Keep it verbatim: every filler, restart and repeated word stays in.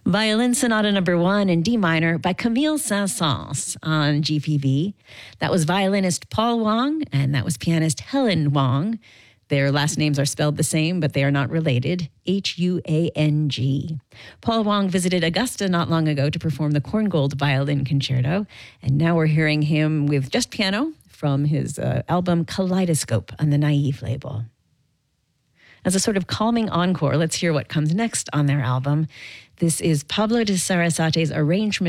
Violin Sonata Number One in D minor by Camille Saint-Saëns on G P B. That was violinist Paul Wong, and that was pianist Helen Wong. Their last names are spelled the same, but they are not related. H U A N G. Paul Wong visited Augusta not long ago to perform the Korngold Violin Concerto, and now we're hearing him with just piano from his uh, album Kaleidoscope on the Naive label. As a sort of calming encore, let's hear what comes next on their album. This is Pablo de Sarasate's arrangement